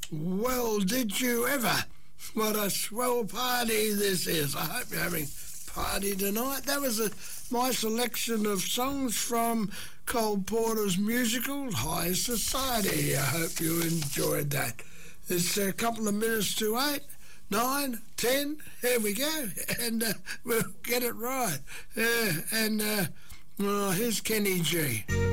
Well, did you ever? What a swell party this is. I hope you're having a party tonight. That was my selection of songs from Cole Porter's musical, High Society. I hope you enjoyed that. It's a couple of minutes to 8, 9, 10. Here we go. And we'll get it right. Here's Kenny G.